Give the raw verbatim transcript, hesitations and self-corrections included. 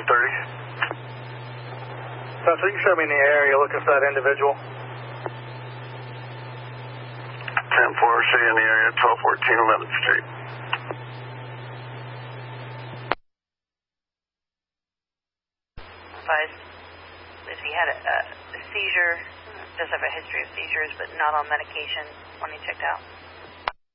one thirty. So you can show me in the area looking for that individual. ten four, see in the area, twelve fourteen eleventh Street. Advised if he had a, a seizure, does have a history of seizures, but not on medication when he checked out.